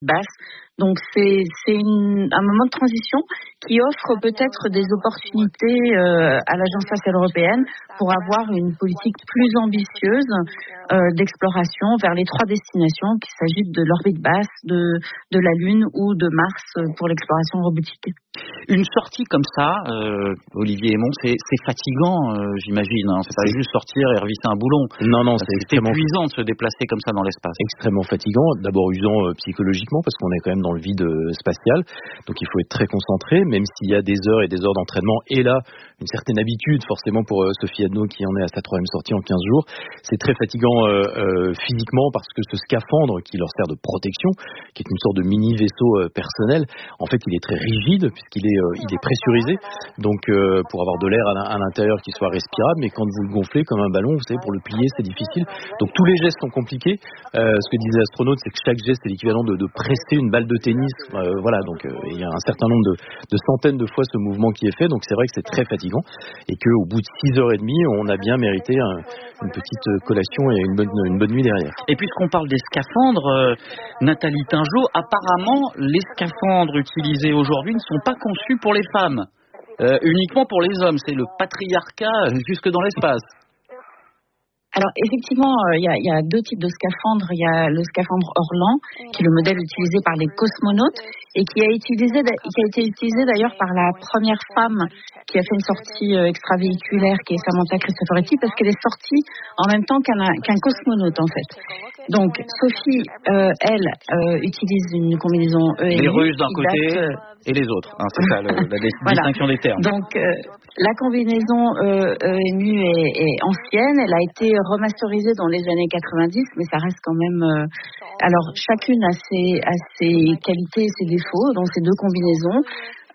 basse. Donc un moment de transition qui offre peut-être des opportunités à l'Agence spatiale européenne pour avoir une politique plus ambitieuse d'exploration vers les 3 destinations, qu'il s'agisse de l'orbite basse, de la Lune ou de Mars pour l'exploration robotique. Une sortie comme ça, Olivier Hémon, c'est fatigant, j'imagine. Hein. C'est pas juste sortir et revisser un boulon. Non, c'est extrêmement épuisant de se déplacer comme ça dans l'espace. Extrêmement fatigant. D'abord usant psychologiquement parce qu'on est quand même dans le vide spatial. Donc il faut être très concentré, même s'il y a des heures et des heures d'entraînement. Et là, une certaine habitude, forcément pour Sophie Adno qui en est à sa 3e sortie en 15 jours. C'est très fatigant physiquement parce que ce scaphandre qui leur sert de protection, qui est une sorte de mini vaisseau personnel, en fait il est très rigide puisqu'il est pressurisé, donc pour avoir de l'air à l'intérieur qui soit respirable, mais quand vous le gonflez comme un ballon, vous savez, pour le plier c'est difficile, donc tous les gestes sont compliqués. Ce que disait l'astronaute, c'est que chaque geste est l'équivalent de presser une balle de tennis, voilà, donc il y a un certain nombre de centaines de fois ce mouvement qui est fait, donc c'est vrai que c'est très fatigant, et qu'au bout de 6h30, on a bien mérité une petite collation et une bonne nuit derrière. Et puisqu'on parle des scaphandres, Nathalie Tingeot, apparemment les scaphandres utilisés aujourd'hui ne sont pas conçus pour les femmes, uniquement pour les hommes. C'est le patriarcat jusque dans l'espace. Alors effectivement, il y a 2 types de scaphandres. Il y a le scaphandre Orlan, qui est le modèle utilisé par les cosmonautes et qui a été utilisé d'ailleurs par la première femme qui a fait une sortie extravéhiculaire, qui est Samantha Cristoforetti, parce qu'elle est sortie en même temps qu'un cosmonaute en fait. Donc Sophie, elle, utilise une combinaison EMU. Les Russes d'un côté et les autres, hein, c'est ça la distinction des termes. Donc la combinaison EMU est ancienne, elle a été remasterisée dans les années 90, mais ça reste quand même... Alors chacune a ses qualités et ses défauts dans ces 2 combinaisons.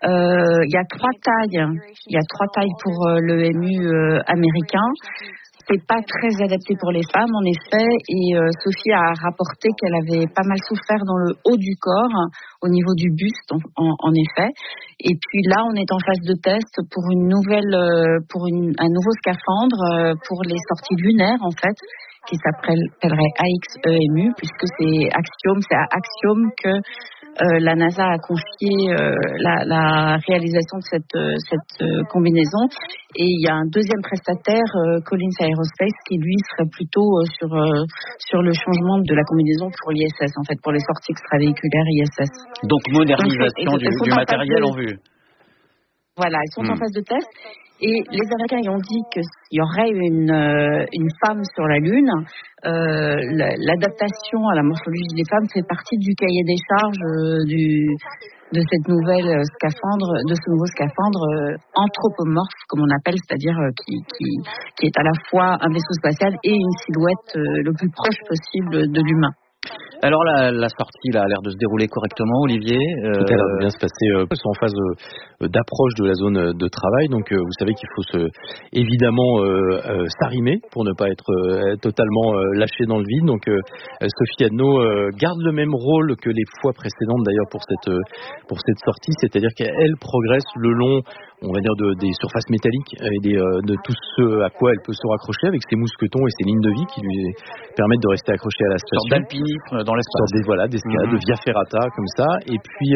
Il y a 3 tailles. Il y a 3 tailles pour l'EMU américain. C'est pas très adapté pour les femmes, en effet, et Sophie a rapporté qu'elle avait pas mal souffert dans le haut du corps, au niveau du buste, en effet. Et puis là, on est en phase de test pour un nouveau scaphandre pour les sorties lunaires, en fait, qui s'appellerait AXEMU, puisque c'est à Axiom que la NASA a confié la réalisation de cette combinaison, et il y a un deuxième prestataire, Collins Aerospace, qui lui serait plutôt sur le changement de la combinaison pour l'ISS, en fait, pour les sorties extravéhiculaires ISS. Donc modernisation du matériel en vue. Voilà, ils sont en phase de test. Et les Américains ils ont dit qu'il y aurait une femme sur la Lune. L'adaptation à la morphologie des femmes fait partie du cahier des charges de ce nouveau scaphandre anthropomorphe, comme on appelle, c'est-à-dire qui est à la fois un vaisseau spatial et une silhouette le plus proche possible de l'humain. Alors la sortie là, a l'air de se dérouler correctement, Olivier. Tout a l'air de bien se passer. Ils sont en phase d'approche de la zone de travail, donc vous savez qu'il faut évidemment s'arrimer pour ne pas être totalement lâché dans le vide. Donc Sophie Adno garde le même rôle que les fois précédentes d'ailleurs pour cette sortie, c'est-à-dire qu'elle progresse le long, on va dire, des surfaces métalliques et de tout ce à quoi elle peut se raccrocher avec ses mousquetons et ses lignes de vie qui lui permettent de rester accrochée à la station. Une sorte d'alpinisme dans l'espace. D'escalade, de via ferrata comme ça, et puis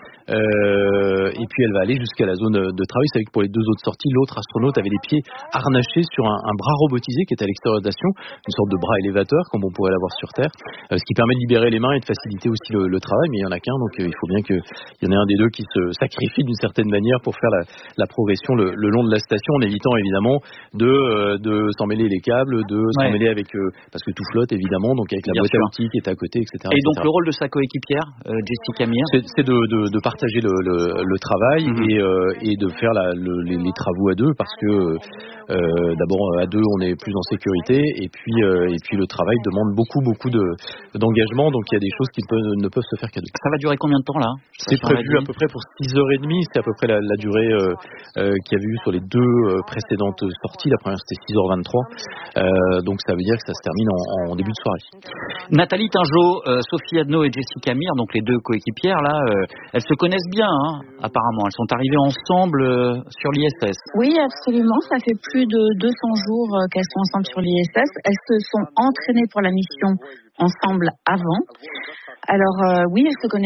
elle va aller jusqu'à la zone de travail. Vous savez que pour les 2 autres sorties, l'autre astronaute avait les pieds harnachés sur un bras robotisé qui est à l'extérieur de la station, une sorte de bras élévateur comme on pourrait l'avoir sur Terre, ce qui permet de libérer les mains et de faciliter aussi le travail, mais il n'y en a qu'un, donc il faut bien qu'il y en ait un des 2 qui se sacrifie d'une certaine manière pour faire la progression le long de la station, en évitant évidemment de s'emmêler les câbles, s'emmêler avec parce que tout flotte évidemment, donc avec la boîte à outils qui est à côté, etc. Et donc le rôle de sa coéquipière, Jessica Meir, c'est de partager le travail et de faire les travaux à 2, parce que d'abord à 2 on est plus en sécurité, et puis le travail demande beaucoup d'engagement, donc il y a des choses qui ne peuvent se faire qu'à 2. Ça va durer combien de temps là? C'est prévu à peu près pour 6h30, c'est à peu près la durée qu'il y avait eu sur les 2 précédentes sorties. La première c'était 6h23, donc ça veut dire que ça se termine en début de soirée. Nathalie Tingeot, Sophie Adno et Jessica Meir, donc les 2 coéquipières là, elles se connaissent bien, hein, apparemment. Elles sont arrivées ensemble sur l'ISS. Oui, absolument. Ça fait plus de 200 jours qu'elles sont ensemble sur l'ISS. Elles se sont entraînées pour la mission ensemble avant. Alors oui, elles se connaissent.